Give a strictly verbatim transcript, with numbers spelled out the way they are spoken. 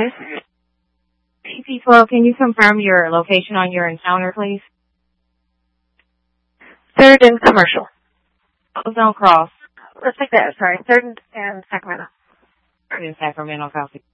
please? P P twelve, can you confirm your location on your encounter, please? Third and Commercial. Ozone Cross. Let's take that. Sorry, Third and Sacramento. In Sacramento, copy.